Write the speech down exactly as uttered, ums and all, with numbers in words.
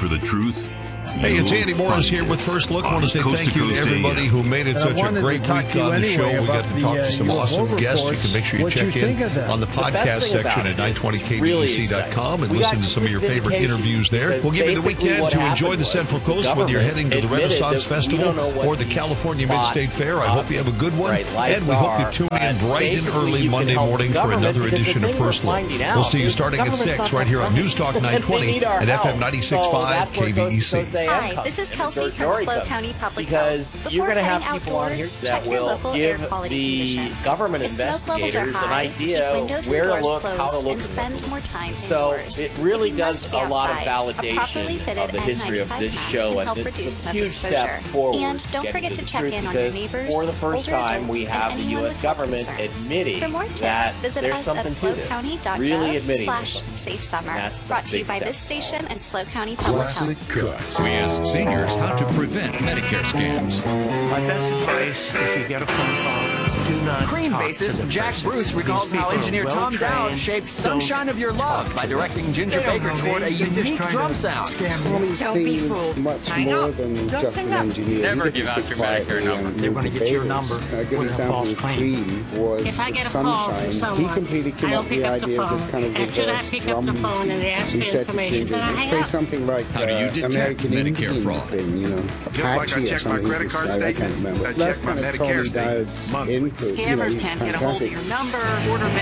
for the truth? Hey, it's Andy Morris here with First Look. I want to say thank you to everybody who made it such a great week on the show. We got to talk to some awesome guests. You can make sure you check in on the podcast section at nine twenty K B E C dot com and listen to some of your favorite interviews there. We'll give you the weekend to enjoy the Central Coast, whether you're heading to the Renaissance Festival or the California Mid-State Fair. I hope you have a good one, and we hope you tune in bright and early Monday morning for another edition of First Look. We'll see you starting at six right here on News Talk nine twenty and F M ninety-six point five K B E C. Hi, this is Kelsey from SLO County Public because Health. You're going to have people on here that will give the government investigators an idea where to look, how to look, and spend more time so indoors. it really does a lot of outside, validation of the history of this show, and this is a huge step forward. And don't forget to check in on your neighbors, for the first time we have the U S government admitting that there's something to this, really admitting safe summer. Brought to you by this station and SLO County Public Health. We ask seniors how to prevent Medicare scams. My best advice, if you get a phone call, do not Cream talk bassist to the Jack person. Bruce recalls These how people engineer are Tom well-trained. Dowd shaped Don't Sunshine of Your Love by directing Ginger They don't Baker know toward me. a They're just unique trying drum to sound. scam me. Tommy's theme is much more than just an engineer. Never give out your Medicare number. They want to get your number A good with a example false of claim. Cream was If I get a call from Sunshine. He someone, completely came I up don't with pick the up the idea of this phone. kind of And should I reverse pick up the drum. phone and ask We the said to information, Ginger, then I hang play up? something like How do you uh, detect American Medicare Indian fraud? thing, you know, Just like I Apache or check my something credit like card this, I can't statements, remember. I That's check my kind of Medicare Tommy statements Dowd's monthly. input. You know, Scammers he's can't get a hold of fantastic. your number, order